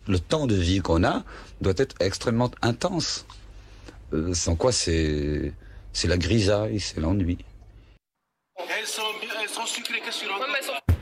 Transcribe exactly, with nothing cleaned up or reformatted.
le temps de vie qu'on a doit être extrêmement intense. Euh, sans quoi c'est c'est la grisaille, c'est l'ennui. Elles sont, elles sont sucrées, qu'est-ce que tu racontes?